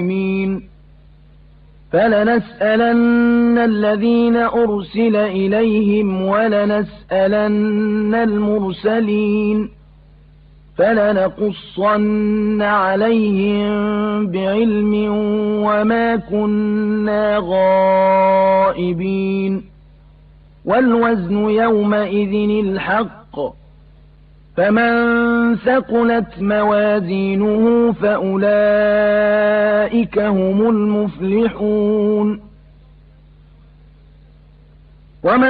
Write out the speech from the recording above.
فلنسألن الذين أرسل إليهم ولنسألن المرسلين فلنقصن عليهم بعلم وما كنا غائبين والوزن يومئذ الحق فمن ثقلت موازينه فأولئك هم المفلحون